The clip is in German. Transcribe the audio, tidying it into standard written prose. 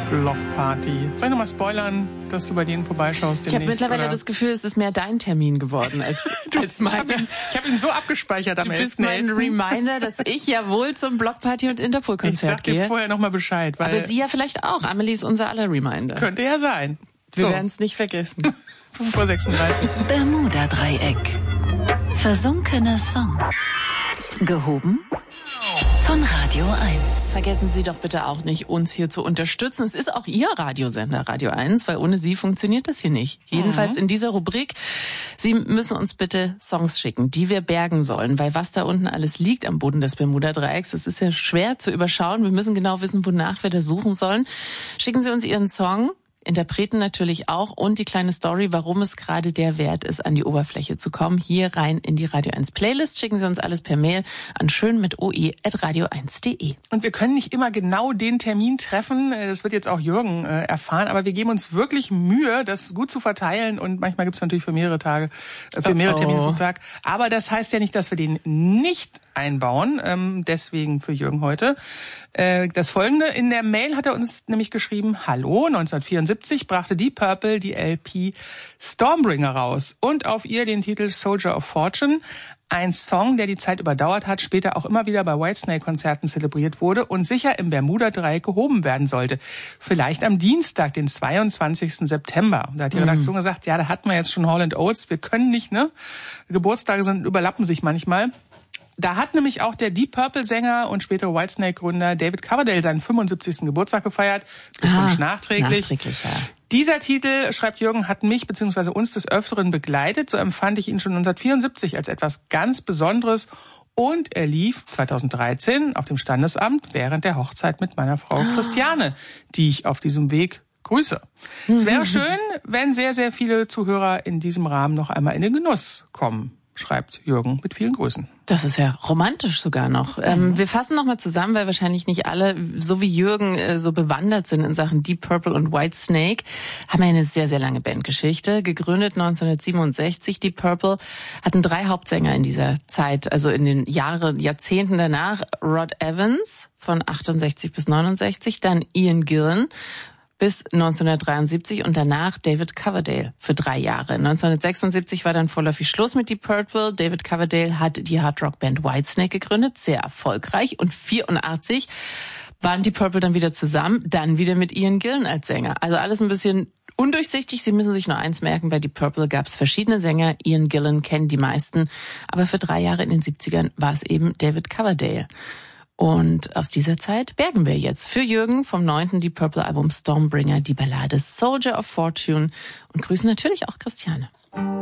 Blockparty. Soll ich nochmal spoilern, dass du bei denen vorbeischaust demnächst? Ich habe mittlerweile das Gefühl, es ist mehr dein Termin geworden als mein. Ich hab ihn so abgespeichert am 11.11. Du bist mein Reminder, dass ich ja wohl zum Blockparty und Interpol-Konzert gehe. Ich sag dir vorher nochmal Bescheid. Weil aber sie ja vielleicht auch. Amelie ist unser aller Reminder. Könnte ja sein. Wir werden es nicht vergessen. 5:36 Uhr. Bermuda-Dreieck. Versunkene Songs. Gehoben von Radio 1. Vergessen Sie doch bitte auch nicht, uns hier zu unterstützen. Es ist auch Ihr Radiosender, Radio 1, weil ohne Sie funktioniert das hier nicht. Jedenfalls in dieser Rubrik. Sie müssen uns bitte Songs schicken, die wir bergen sollen, weil was da unten alles liegt am Boden des Bermuda-Dreiecks, das ist ja schwer zu überschauen. Wir müssen genau wissen, wonach wir da suchen sollen. Schicken Sie uns Ihren Song, Interpreten natürlich auch und die kleine Story, warum es gerade der Wert ist, an die Oberfläche zu kommen. Hier rein in die Radio 1 Playlist. Schicken Sie uns alles per Mail an schön@radio1.de. Und wir können nicht immer genau den Termin treffen. Das wird jetzt auch Jürgen erfahren. Aber wir geben uns wirklich Mühe, das gut zu verteilen. Und manchmal gibt es natürlich für mehrere Tage, Termine pro Tag. Aber das heißt ja nicht, dass wir den nicht einbauen. Deswegen für Jürgen heute. Das Folgende: In der Mail hat er uns nämlich geschrieben: Hallo, 1974 brachte Deep Purple die LP Stormbringer raus und auf ihr den Titel Soldier of Fortune. Ein Song, der die Zeit überdauert hat, später auch immer wieder bei Whitesnake-Konzerten zelebriert wurde und sicher im Bermuda-Dreieck gehoben werden sollte. Vielleicht am Dienstag, den 22. September. Da hat die Redaktion gesagt, ja, da hatten wir jetzt schon Hall & Oates, wir können nicht, ne? Geburtstage überlappen sich manchmal. Da hat nämlich auch der Deep Purple-Sänger und spätere Whitesnake-Gründer David Coverdale seinen 75. Geburtstag gefeiert. Glückwunsch nachträglich. Ja. Dieser Titel, schreibt Jürgen, hat mich bzw. uns des Öfteren begleitet. So empfand ich ihn schon 1974 als etwas ganz Besonderes. Und er lief 2013 auf dem Standesamt während der Hochzeit mit meiner Frau Christiane, die ich auf diesem Weg grüße. Es wäre schön, wenn sehr, sehr viele Zuhörer in diesem Rahmen noch einmal in den Genuss kommen, schreibt Jürgen mit vielen Grüßen. Das ist ja romantisch sogar noch. Wir fassen nochmal zusammen, weil wahrscheinlich nicht alle, so wie Jürgen, so bewandert sind in Sachen Deep Purple und Whitesnake. Haben ja eine sehr, sehr lange Bandgeschichte. Gegründet 1967. Deep Purple hatten 3 Hauptsänger in dieser Zeit, also in den Jahrzehnten danach. Rod Evans von 68 bis 69, dann Ian Gillan bis 1973 und danach David Coverdale für 3 Jahre. 1976 war dann vorläufig Schluss mit Deep Purple. David Coverdale hat die Hardrock-Band Whitesnake gegründet, sehr erfolgreich. Und 1984 waren Deep Purple dann wieder zusammen, dann wieder mit Ian Gillan als Sänger. Also alles ein bisschen undurchsichtig. Sie müssen sich nur eins merken, bei Deep Purple gab es verschiedene Sänger. Ian Gillan kennen die meisten. Aber für 3 Jahre in den 70ern war es eben David Coverdale. Und aus dieser Zeit bergen wir jetzt für Jürgen vom 9. Deep Purple Album Stormbringer die Ballade Soldier of Fortune und grüßen natürlich auch Christiane.